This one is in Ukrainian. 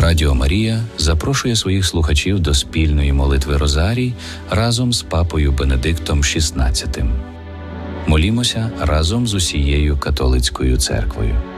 Радіо Марія запрошує своїх слухачів до спільної молитви Розарій разом з папою Бенедиктом XVI. Молімося разом з усією католицькою церквою.